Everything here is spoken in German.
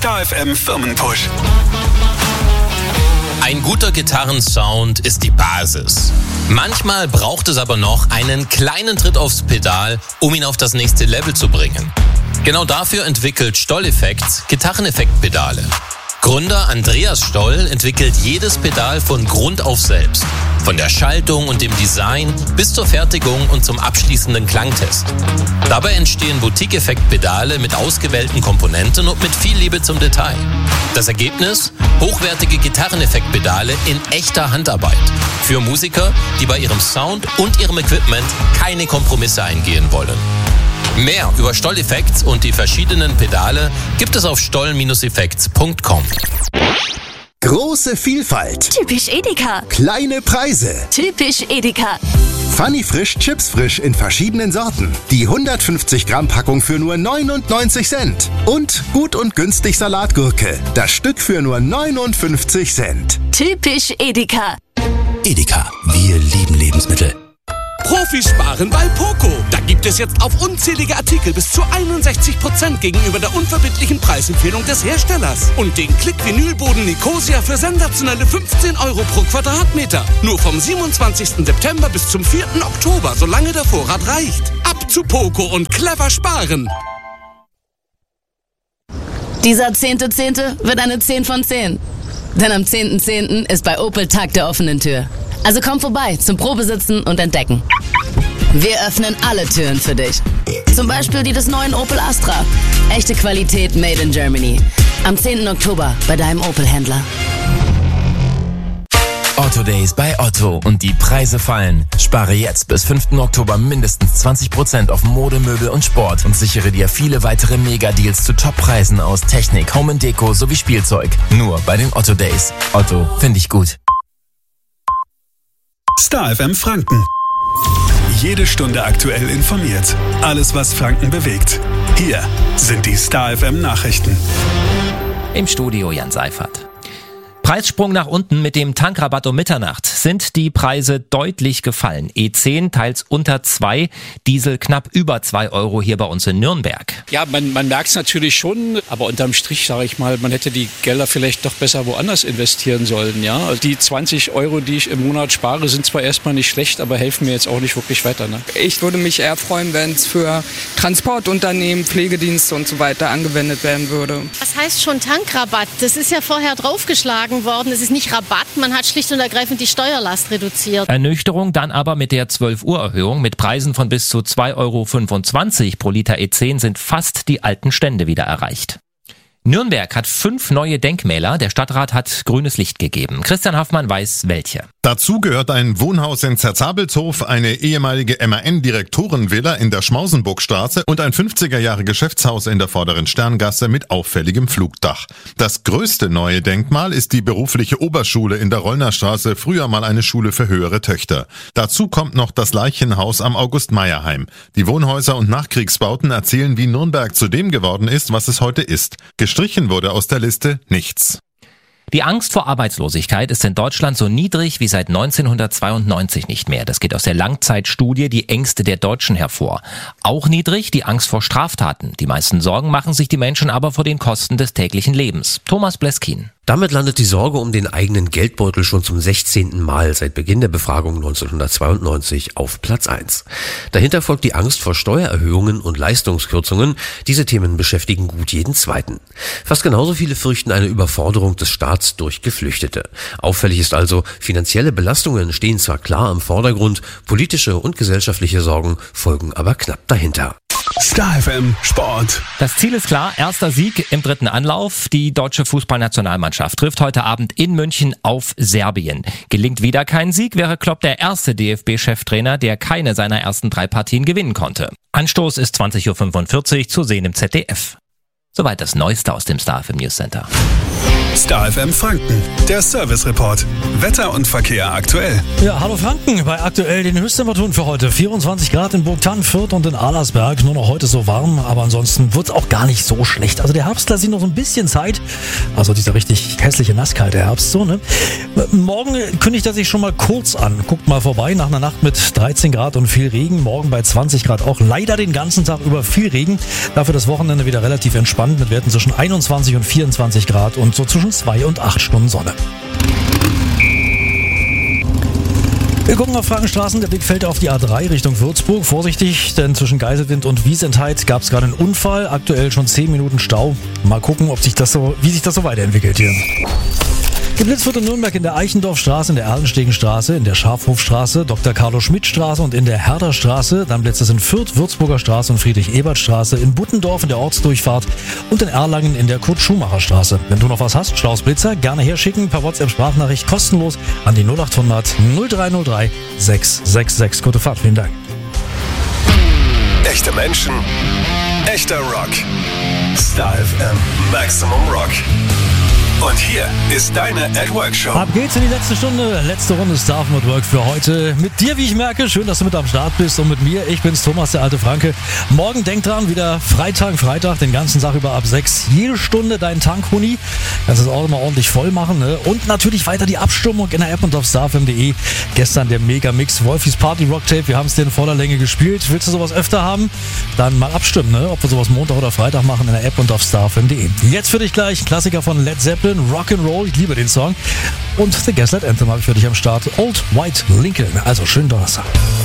Star FM Firmenpush. Ein guter Gitarrensound ist die Basis. Manchmal braucht es aber noch einen kleinen Tritt aufs Pedal, um ihn auf das nächste Level zu bringen. Genau dafür entwickelt Stoll Effects Gitarreneffektpedale. Gründer Andreas Stoll entwickelt jedes Pedal von Grund auf selbst. Von der Schaltung und dem Design bis zur Fertigung und zum abschließenden Klangtest. Dabei entstehen Boutique-Effekt-Pedale mit ausgewählten Komponenten und mit viel Liebe zum Detail. Das Ergebnis? Hochwertige Gitarreneffektpedale in echter Handarbeit. Für Musiker, die bei ihrem Sound und ihrem Equipment keine Kompromisse eingehen wollen. Mehr über Stoll Effects und die verschiedenen Pedale gibt es auf stoll-effects.com. Große Vielfalt. Typisch Edeka. Kleine Preise. Typisch Edeka. Funny Frisch Chips Frisch in verschiedenen Sorten. Die 150 Gramm Packung für nur 99 Cent. Und gut und günstig Salatgurke. Das Stück für nur 59 Cent. Typisch Edeka. Edeka, wir lieben Lebensmittel. Profis sparen bei Poco. Da gibt es jetzt auf unzählige Artikel bis zu 61% gegenüber der unverbindlichen Preisempfehlung des Herstellers. Und den Klick-Vinylboden Nicosia für sensationelle 15 € pro Quadratmeter. Nur vom 27. September bis zum 4. Oktober, solange der Vorrat reicht. Ab zu Poco und clever sparen. Dieser 10.10. wird eine 10 von 10. Denn am 10.10. ist bei Opel Tag der offenen Tür. Also komm vorbei zum Probesitzen und Entdecken. Wir öffnen alle Türen für dich. Zum Beispiel die des neuen Opel Astra. Echte Qualität made in Germany. Am 10. Oktober bei deinem Opel-Händler. Otto Days bei Otto und die Preise fallen. Spare jetzt bis 5. Oktober mindestens 20% auf Mode, Möbel und Sport und sichere dir viele weitere Mega-Deals zu Top-Preisen aus Technik, Home & Deko sowie Spielzeug. Nur bei den Otto Days. Otto, finde ich gut. Star FM Franken. Jede Stunde aktuell informiert. Alles, was Franken bewegt. Hier sind die Star FM Nachrichten. Im Studio Jan Seifert. Preissprung nach unten mit dem Tankrabatt um Mitternacht sind die Preise deutlich gefallen. E10 teils unter 2, Diesel knapp über 2 € hier bei uns in Nürnberg. Ja, man merkt es natürlich schon, aber unterm Strich sage ich mal, man hätte die Gelder vielleicht doch besser woanders investieren sollen. Ja? Also die 20 €, die ich im Monat spare, sind zwar erstmal nicht schlecht, aber helfen mir jetzt auch nicht wirklich weiter. Ne? Ich würde mich eher freuen, wenn es für Transportunternehmen, Pflegedienste und so weiter angewendet werden würde. Was heißt schon Tankrabatt? Das ist ja vorher draufgeschlagen worden. Es ist nicht Rabatt, man hat schlicht und ergreifend die Steuerlast reduziert. Ernüchterung dann aber mit der 12-Uhr-Erhöhung mit Preisen von bis zu 2,25 € pro Liter E10 sind fast die alten Stände wieder erreicht. Nürnberg hat 5 neue Denkmäler. Der Stadtrat hat grünes Licht gegeben. Christian Haffmann weiß welche. Dazu gehört ein Wohnhaus in Zerzabelshof, eine ehemalige MAN-Direktorenvilla in der Schmausenburgstraße und ein 50er-Jahre-Geschäftshaus in der Vorderen Sterngasse mit auffälligem Flugdach. Das größte neue Denkmal ist die berufliche Oberschule in der Rollnerstraße, früher mal eine Schule für höhere Töchter. Dazu kommt noch das Leichenhaus am August-Meyer-Heim. Die Wohnhäuser und Nachkriegsbauten erzählen, wie Nürnberg zu dem geworden ist, was es heute ist. Gestrichen wurde aus der Liste nichts. Die Angst vor Arbeitslosigkeit ist in Deutschland so niedrig wie seit 1992 nicht mehr. Das geht aus der Langzeitstudie Die Ängste der Deutschen hervor. Auch niedrig die Angst vor Straftaten. Die meisten Sorgen machen sich die Menschen aber vor den Kosten des täglichen Lebens. Thomas Bleskin. Damit landet die Sorge um den eigenen Geldbeutel schon zum 16. Mal seit Beginn der Befragung 1992 auf Platz 1. Dahinter folgt die Angst vor Steuererhöhungen und Leistungskürzungen. Diese Themen beschäftigen gut jeden Zweiten. Fast genauso viele fürchten eine Überforderung des Staats durch Geflüchtete. Auffällig ist also, finanzielle Belastungen stehen zwar klar im Vordergrund, politische und gesellschaftliche Sorgen folgen aber knapp dahinter. Star FM Sport. Das Ziel ist klar, erster Sieg im 3. Anlauf. Die deutsche Fußballnationalmannschaft trifft heute Abend in München auf Serbien. Gelingt wieder kein Sieg, wäre Klopp der erste DFB-Cheftrainer, der keine seiner ersten 3 Partien gewinnen konnte. Anstoß ist 20.45 Uhr zu sehen im ZDF. Soweit das Neueste aus dem Star FM News Center. Star FM Franken, der Service Report. Wetter und Verkehr aktuell. Ja, hallo Franken. Bei aktuell den Höchsttemperaturen für heute. 24 Grad in Burgthann, Fürth und in Adlersberg. Nur noch heute so warm, aber ansonsten wird's auch gar nicht so schlecht. Also der Herbst lässt sich noch so ein bisschen Zeit. Also dieser richtig hässliche, nasskalte Herbst, so, ne? Morgen kündigt er sich schon mal kurz an. Guckt mal vorbei nach einer Nacht mit 13 Grad und viel Regen. Morgen bei 20 Grad auch. Leider den ganzen Tag über viel Regen. Dafür das Wochenende wieder relativ entspannt. entspannt mit Werten zwischen 21 und 24 Grad und so zwischen 2 und 8 Stunden Sonne. Wir gucken auf Frankenstraßen. Der Blick fällt auf die A3 Richtung Würzburg. Vorsichtig, denn zwischen Geiselwind und Wiesentheit gab es gerade einen Unfall. Aktuell schon 10 Minuten Stau. Mal gucken, wie sich das so weiterentwickelt hier. Geblitzt wird in Nürnberg in der Eichendorfstraße, in der Erlenstegenstraße, in der Schafhofstraße, Dr. Carlo-Schmidt-Straße und in der Herderstraße. Dann blitzt es in Fürth, Würzburger Straße und Friedrich-Ebert-Straße, in Buttendorf in der Ortsdurchfahrt und in Erlangen in der Kurt-Schumacher-Straße. Wenn du noch was hast, schlaues Blitzer, gerne herschicken per WhatsApp-Sprachnachricht kostenlos an die 0800 0303 666. Gute Fahrt, vielen Dank. Echte Menschen, echter Rock. Star FM Maximum Rock. Und hier ist deine At Work Show. Ab geht's in die letzte Stunde, letzte Runde Star FM at Work für heute. Mit dir, wie ich merke, schön, dass du mit am Start bist und mit mir, ich bin's Thomas, der alte Franke. Morgen denk dran, wieder Freitag, den ganzen Tag über ab 6. Jede Stunde deinen Tank-Huni. Kannst das auch immer ordentlich voll machen, ne? Und natürlich weiter die Abstimmung in der App und auf starfm.de. Gestern der Mega-Mix Wolfis Party Rock Tape. Wir haben es dir in voller Länge gespielt. Willst du sowas öfter haben? Dann mal abstimmen, ne? Ob wir sowas Montag oder Freitag machen in der App und auf starfm.de. Jetzt für dich gleich ein Klassiker von Led Zeppelin. Rock'n'Roll, ich liebe den Song. Und The Gaslight Anthem habe ich für dich am Start. Old White Lincoln. Also schönen Donnerstag.